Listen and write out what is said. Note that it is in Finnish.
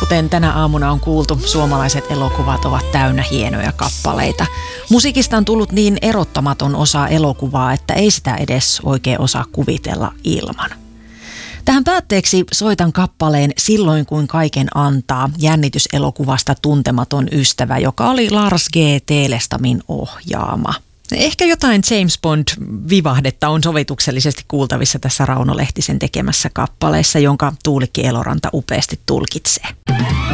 Kuten tänä aamuna on kuultu, suomalaiset elokuvat ovat täynnä hienoja kappaleita. Musiikista on tullut niin erottamaton osa elokuvaa, että ei sitä edes oikein osaa kuvitella ilman. Tähän päätteeksi soitan kappaleen Silloin kun kaiken antaa jännityselokuvasta Tuntematon ystävä, joka oli Lars G. Telestamin ohjaama. Ehkä jotain James Bond-vivahdetta on sovituksellisesti kuultavissa tässä Rauno Lehtisen tekemässä kappaleessa, jonka Tuulikki Eloranta upeasti tulkitsee.